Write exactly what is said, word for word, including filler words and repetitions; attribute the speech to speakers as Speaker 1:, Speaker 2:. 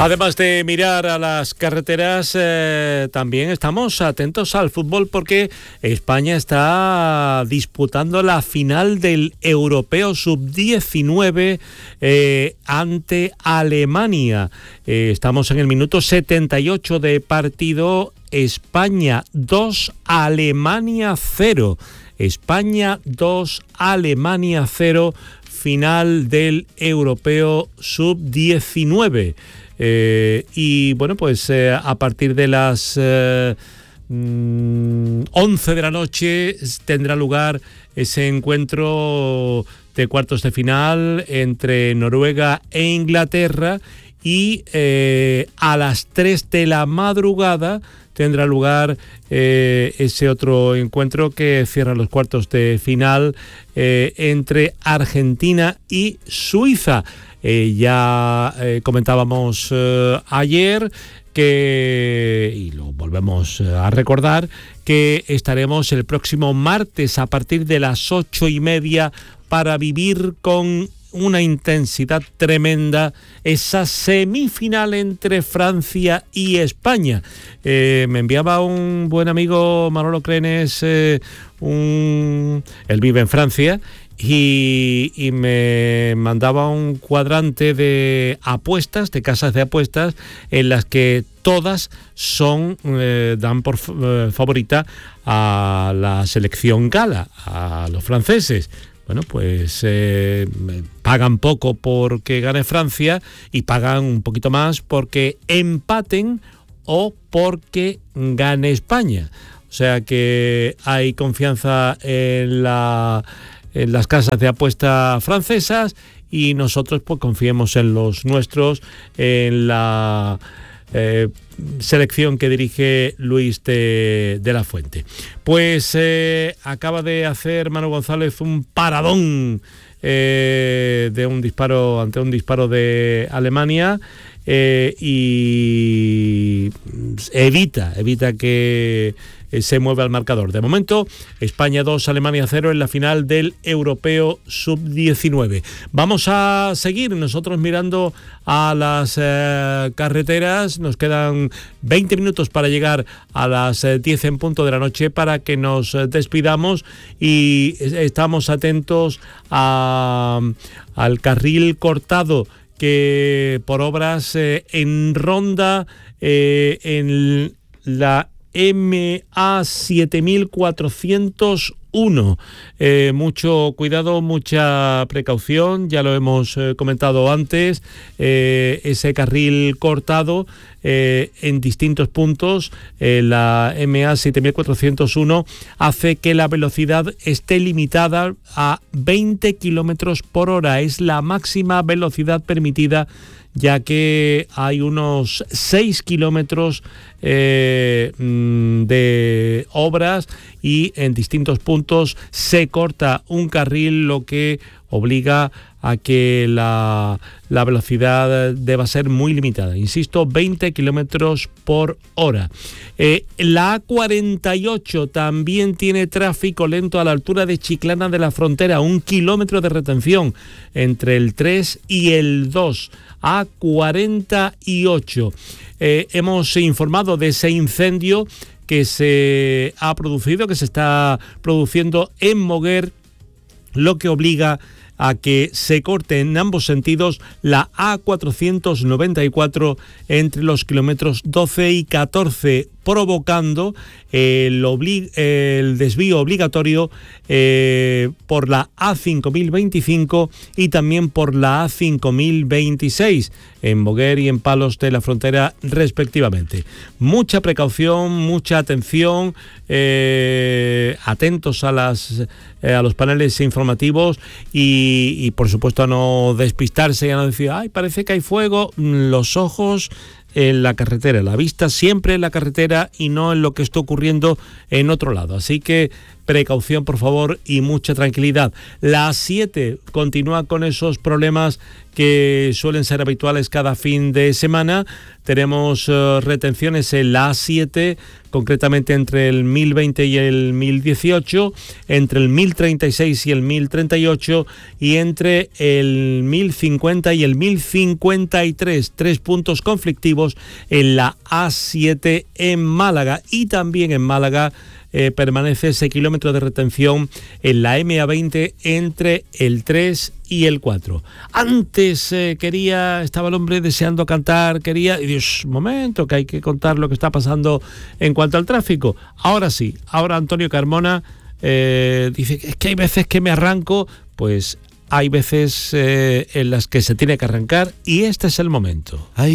Speaker 1: Además de mirar a las carreteras, eh, también estamos atentos al fútbol porque España está disputando la final del Europeo sub diecinueve eh, ante Alemania. Eh, estamos en el minuto setenta y ocho de partido. España dos, Alemania cero. España dos, Alemania cero. Final del Europeo sub diecinueve. Eh, y bueno, pues eh, a partir de las eh, once de la noche tendrá lugar ese encuentro de cuartos de final entre Noruega e Inglaterra y eh, a las tres de la madrugada tendrá lugar eh, ese otro encuentro que cierra los cuartos de final eh, entre Argentina y Suiza. Eh, ya eh, comentábamos eh, ayer que, y lo volvemos a recordar, que estaremos el próximo martes a partir de las ocho y media para vivir con una intensidad tremenda esa semifinal entre Francia y España. Eh, me enviaba un buen amigo, Manolo Crenes, eh, un, él vive en Francia, y, y me mandaba un cuadrante de apuestas, de casas de apuestas, en las que todas son eh, dan por eh, favorita a la selección gala, a los franceses. Bueno, pues eh, pagan poco porque gane Francia y pagan un poquito más porque empaten o porque gane España. O sea que hay confianza en, la, en las casas de apuesta francesas y nosotros pues confiemos en los nuestros, en la eh, selección que dirige Luis de, de la Fuente. Pues eh, acaba de hacer Manu González un paradón eh, de un disparo ante un disparo de Alemania eh, y evita evita que se mueve al marcador. De momento, España dos, Alemania cero en la final del Europeo sub diecinueve. Vamos a seguir nosotros mirando a las eh, carreteras. Nos quedan veinte minutos para llegar a las eh, diez en punto de la noche para que nos eh, despidamos y estamos atentos a, al carril cortado que por obras eh, en Ronda, eh, en la M A siete mil cuatrocientos uno. Eh, mucho cuidado, mucha precaución, ya lo hemos eh, comentado antes, eh, ese carril cortado eh, en distintos puntos, eh, la M A siete mil cuatrocientos uno hace que la velocidad esté limitada a veinte kilómetros por hora, es la máxima velocidad permitida, ya que hay unos seis kilómetros eh, de obras y en distintos puntos se corta un carril, lo que obliga a que la, la velocidad deba ser muy limitada. Insisto, veinte kilómetros por hora. Eh, la A cuarenta y ocho también tiene tráfico lento a la altura de Chiclana de la Frontera, un kilómetro de retención entre el tres y el dos. A cuarenta y ocho. Eh, hemos informado de ese incendio que se ha producido, que se está produciendo en Moguer, lo que obliga a que se corte en ambos sentidos la A cuatrocientos noventa y cuatro entre los kilómetros doce y catorce, provocando el, obli- el desvío obligatorio eh, por la A cinco mil veinticinco y también por la A cinco mil veintiséis en Moguer y en Palos de la Frontera respectivamente. Mucha precaución, mucha atención, eh, atentos a las eh, a los paneles informativos y, y por supuesto a no despistarse y a no decir, ay, parece que hay fuego. Los ojos en la carretera, la vista siempre en la carretera y no en lo que está ocurriendo en otro lado. Así que precaución, por favor, y mucha tranquilidad. La A siete continúa con esos problemas que suelen ser habituales cada fin de semana. Tenemos uh, retenciones en la A siete, concretamente entre el mil veinte y el mil dieciocho, entre el mil treinta y seis y el mil treinta y ocho y entre el mil cincuenta y el mil cincuenta y tres. Tres puntos conflictivos en la A siete en Málaga. Y también en Málaga Eh, permanece ese kilómetro de retención en la eme a veinte entre el tres y el cuatro. Antes eh, quería, estaba el hombre deseando cantar, quería, y Dios, momento, que hay que contar lo que está pasando en cuanto al tráfico. Ahora sí, ahora Antonio Carmona eh, dice que es que hay veces que me arranco, pues hay veces eh, en las que se tiene que arrancar y este es el momento. Ay.